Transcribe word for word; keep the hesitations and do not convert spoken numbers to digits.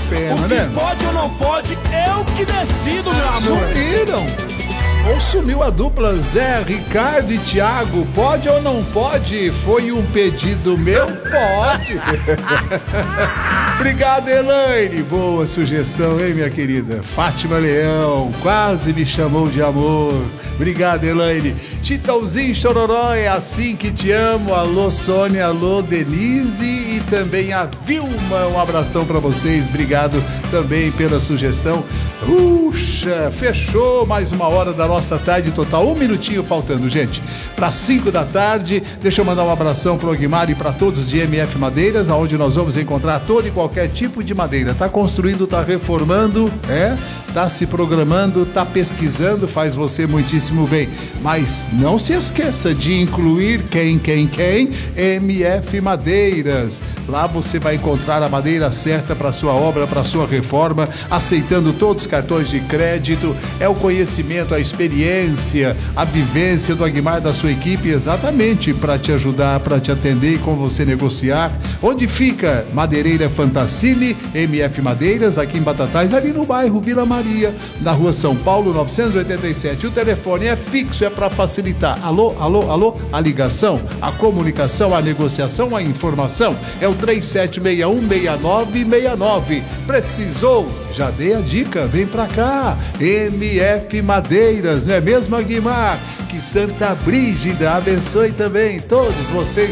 pena, o que né? pode ou não pode, eu que decido, meu amor. Sumiram. Ou sumiu a dupla Zé, Ricardo e Thiago? Pode ou não pode? Foi um pedido meu? Pode. Obrigado, Elaine. Boa sugestão, hein, minha querida? Fátima Leão, quase me chamou de amor. Obrigado, Elaine. Chitãozinho Chororó, é assim que te amo. Alô, Sônia, alô, Denise e também a Vilma. Um abração pra vocês. Obrigado também pela sugestão. Puxa, fechou mais uma hora da nossa tarde total. Um minutinho faltando, gente, para cinco da tarde. Deixa eu mandar um abração pro Aguimar e para todos de M F Madeiras, aonde nós vamos encontrar todo e qualquer tipo de madeira. Tá construindo, tá reformando, é? Tá se programando, tá pesquisando, faz você muitíssimo bem. Mas não se esqueça de incluir quem, quem, quem? M F Madeiras. Lá você vai encontrar a madeira certa para sua obra, para sua reforma, aceitando todos os cartões de crédito. É o conhecimento, a experiência, a vivência do Aguimar, da sua equipe, exatamente para te ajudar, para te atender e com você negociar. Onde fica? Madeireira Fantascine, M F Madeiras, aqui em Batatais, ali no bairro Vila Maria, na rua São Paulo, novecentos e oitenta e sete. O telefone é fixo, é para facilitar. Alô, alô, alô, a ligação, a comunicação, a negociação, a informação. É o três sete seis um, seis nove seis nove. Precisou? Já dei a dica, vem pra cá. M F Madeiras, não é mesmo, Aguimar? Que Santa Brígida abençoe também todos vocês